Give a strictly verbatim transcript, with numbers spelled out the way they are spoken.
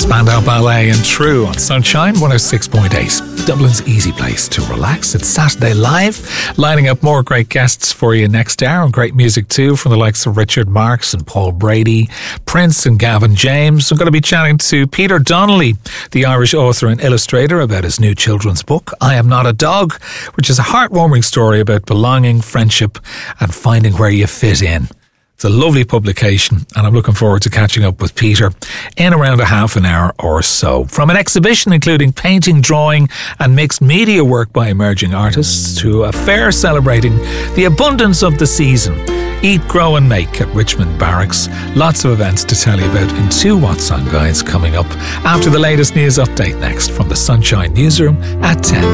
Spandau Ballet and True on Sunshine one oh six point eight. Dublin's easy place to relax. It's Saturday Live, lining up more great guests for you next hour, and great music too from the likes of Richard Marx and Paul Brady, Prince and Gavin James. I'm going to be chatting to Peter Donnelly, the Irish author and illustrator, about his new children's book, I Am Not a Dog, which is a heartwarming story about belonging, friendship and finding where you fit in. It's a lovely publication, and I'm looking forward to catching up with Peter in around a half an hour or so. From an exhibition including painting, drawing and mixed media work by emerging artists, to a fair celebrating the abundance of the season. Eat, Grow and Make at Richmond Barracks. Lots of events to tell you about in two What's On Guides coming up after the latest news update next from the Sunshine Newsroom at ten.